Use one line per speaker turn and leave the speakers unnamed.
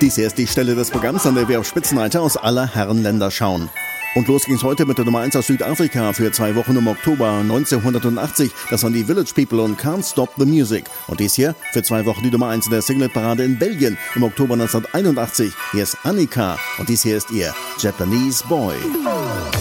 Dies hier ist die Stelle des Programms, an der wir auf Spitzenreiter aus aller Herrenländer schauen. Und los ging's heute mit der Nummer 1 aus Südafrika für 2 Wochen im Oktober 1980. Das waren die Village People und Can't Stop the Music. Und dies hier für 2 Wochen die Nummer 1 in der Singleparade in Belgien im Oktober 1981. Hier ist Annika und dies hier ist ihr Japanese Boy.